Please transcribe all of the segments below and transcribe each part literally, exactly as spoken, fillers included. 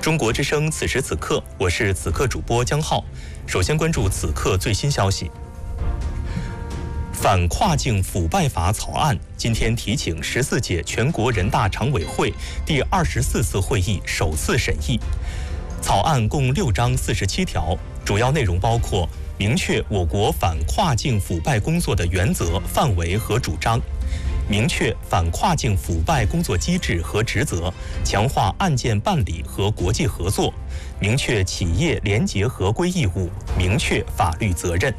中国之声此时此刻，我是此刻主播江浩。首先关注此刻最新消息。反跨境腐败法草案今天提请十四届全国人大常委会第二十四次会议首次审议。草案共六章四十七条，主要内容包括明确我国反跨境腐败工作的原则、范围和主张，明确反跨境腐败工作机制和职责，强化案件办理和国际合作，明确企业廉洁合规义务，明确法律责任。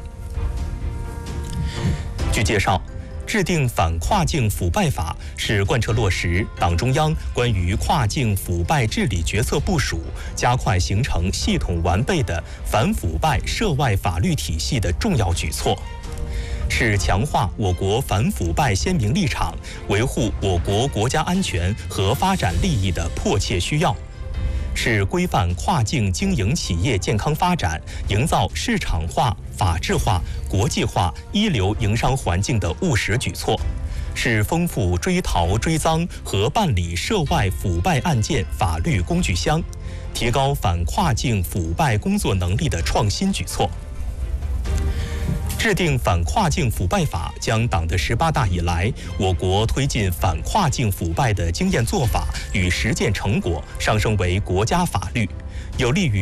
据介绍，制定反跨境腐败法是贯彻落实党中央关于跨境腐败治理决策部署，加快形成系统完备的反腐败涉外法律体系的重要举措，是强化我国反腐败鲜明立场，维护我国国家安全和发展利益的迫切需要，是规范跨境经营企业健康发展、营造市场化、法治化、国际化一流营商环境的务实举措，是丰富追逃追赃和办理涉外腐败案件法律工具箱，提高反跨境腐败工作能力的创新举措。制定反跨境腐败法，将党的十八大以来我国推进反跨境腐败的经验做法与实践成果上升为国家法律，有利于